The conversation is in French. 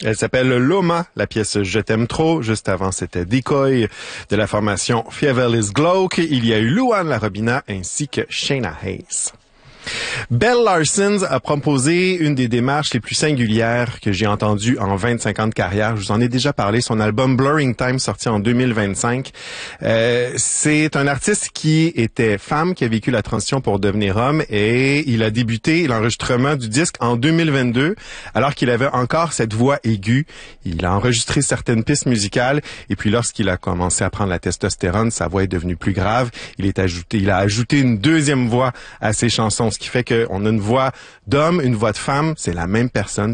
Elle s'appelle Loma, la pièce Je t'aime trop. Juste avant, c'était Decoy de la formation Fievel's Gloke. Il y a eu Luan Larobina ainsi que Shayna Hayes. Belle Larson a proposé une des démarches les plus singulières que j'ai entendues en 25 ans de carrière. Je vous en ai déjà parlé. Son album Blurring Time, sorti en 2025. C'est un artiste qui était femme, qui a vécu la transition pour devenir homme, et il a débuté l'enregistrement du disque en 2022, alors qu'il avait encore cette voix aiguë. Il a enregistré certaines pistes musicales, et puis lorsqu'il a commencé à prendre la testostérone, sa voix est devenue plus grave. Il a ajouté une deuxième voix à ses chansons, ce qui fait qu'on a une voix d'homme, une voix de femme, c'est la même personne.